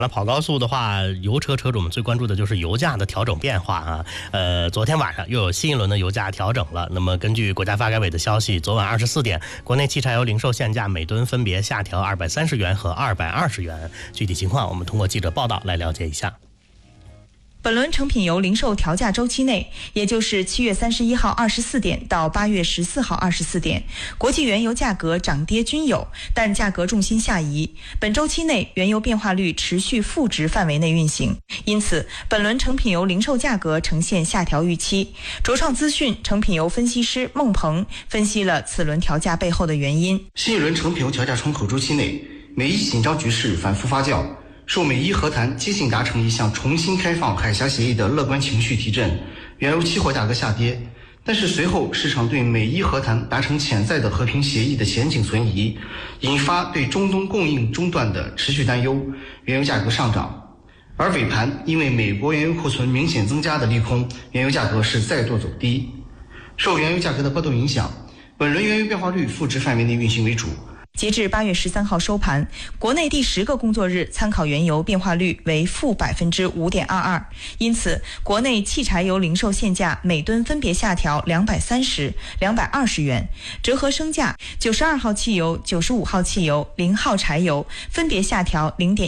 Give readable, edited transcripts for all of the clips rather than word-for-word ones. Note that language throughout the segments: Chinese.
那跑高速的话，油车车主们最关注的就是油价的调整变化啊。昨天晚上又有新一轮的油价调整了。那么根据国家发改委的消息，昨晚24点，国内汽柴油零售限价每吨分别下调230元和220元。具体情况，我们通过记者报道来了解一下。 本轮成品油零售调价周期内，也就是7月31号24点到8月14号24点，国际原油价格涨跌均有，但价格重心下移。本周期内，原油变化率持续负值范围内运行，因此本轮成品油零售价格呈现下调预期。卓创资讯成品油分析师孟鹏分析了此轮调价背后的原因。 新一轮成品油调价窗口周期内，美伊紧张局势反复发酵，受美伊和谈接近达成一项重新开放海峡协议的乐观情绪提振，原油期货价格下跌。但是随后市场对美伊和谈达成潜在的和平协议的前景存疑，引发对中东供应中断的持续担忧，原油价格上涨。而尾盘因为美国原油库存明显增加的利空，原油价格是再度走低。受原油价格的波动影响，本轮原油变化率负值范围内运行为主。 截至8月13号收盘，国内第10个工作日参考原油变化率为负5.22%，因此国内汽柴油零售限价每吨分别下调230、220元，折合升价92号汽油、95号汽油、0号柴油分别下调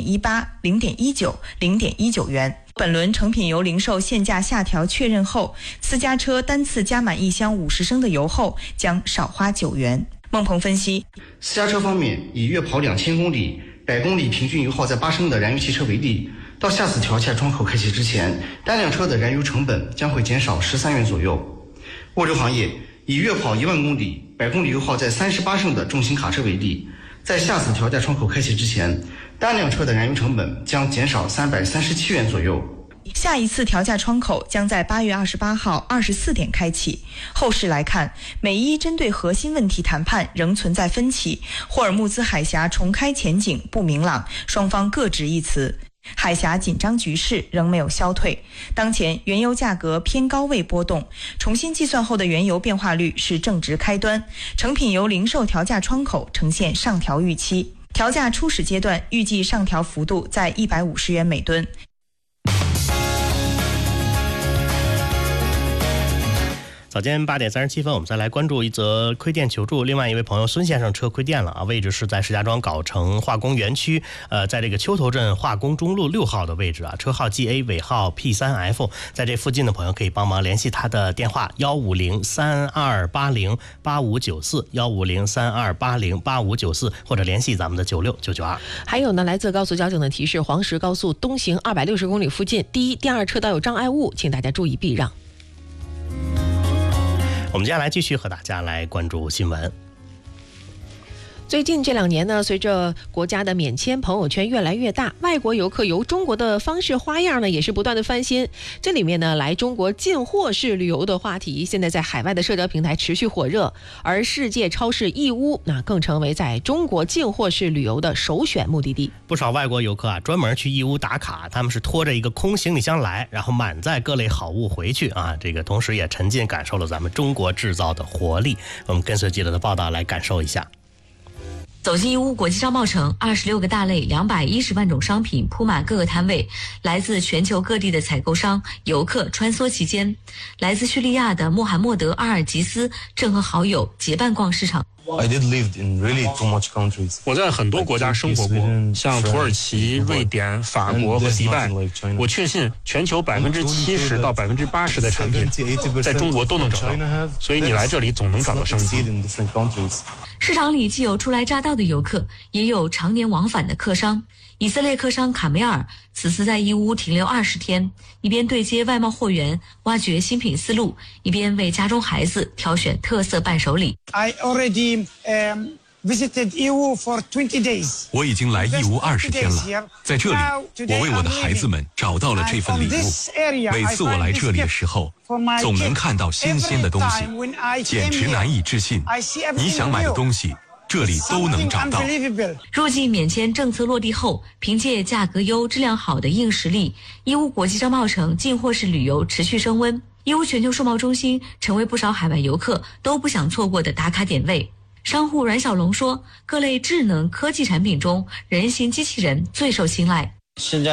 0.18、0.19、0.19元。本轮成品油零售限价下调确认后，私家车单次加满1箱50升的油后将少花9元。孟鹏分析， 私家车方面，以月跑2000公里、100公里平均油耗在8升的燃油汽车为例，到下次调价窗口开启之前，单辆车的燃油成本将会减少13元左右。物流行业，以月跑1万公里、100公里油耗在38升的重型卡车为例，在下次调价窗口开启之前，单辆车的燃油成本将减少337元左右。 下一次调价窗口将在8月28号24点开启。后市来看，美伊针对核心问题谈判仍存在分歧，霍尔木兹海峡重开前景不明朗，双方各执一词。海峡紧张局势仍没有消退，当前原油价格偏高位波动，重新计算后的原油变化率是正值开端，成品油零售调价窗口呈现上调预期。调价初始阶段预计上调幅度在150元每吨。 早间8点37分，我们再来关注一则亏电求助。另外一位朋友孙先生车亏电了啊，位置是在石家庄藁城化工园区，在这个丘头镇化工中路6号的位置啊，车号 GA 尾号 P3F， 在这附近的朋友可以帮忙联系他的电话15032808594，15032808594，或者联系咱们的96992。 还有呢，来自高速交警的提示，黄石高速东行260公里附近，第一、第二车道有障碍物，请大家注意避让。 我们接下来继续和大家来关注新闻。 最近这2年呢，随着国家的免签朋友圈越来越大，外国游客游中国的方式花样呢也是不断的翻新。这里面呢，来中国进货式旅游的话题现在在海外的社交平台持续火热，而世界超市义乌那更成为在中国进货式旅游的首选目的地。 不少外国游客啊专门去义乌打卡，他们是拖着一个空行李箱来，然后满载各类好物回去啊，这个同时也沉浸感受了咱们中国制造的活力。我们跟随记者的报道来感受一下。 走进义乌国际商贸城，26个大类210万种商品铺满各个摊位，来自全球各地的采购商、游客穿梭其间。来自叙利亚的穆罕默德·阿尔吉斯正和好友结伴逛市场。 我在很多国家生活过，像土耳其、瑞典、法国和迪拜。我确信全球70%到80%的产品在中国都能找到，所以你来这里总能找到商机。 市场里既有初来乍到的游客，也有常年往返的客商。以色列客商卡梅尔此次在义乌停留20天，一边对接外贸货源，挖掘新品思路，一边为家中孩子挑选特色伴手礼。 我已经来义乌20天了，在这里我为我的孩子们找到了这份礼物。每次我来这里的时候，总能看到新鲜的东西，简直难以置信。你想买的东西这里都能找到。 入境免签政策落地后，凭借价格优、质量好的硬实力，义乌国际商贸城进货式旅游持续升温。义乌全球数贸中心成为不少海外游客都不想错过的打卡点位。商户阮小龙说，各类智能科技产品中，人形机器人最受青睐。 现在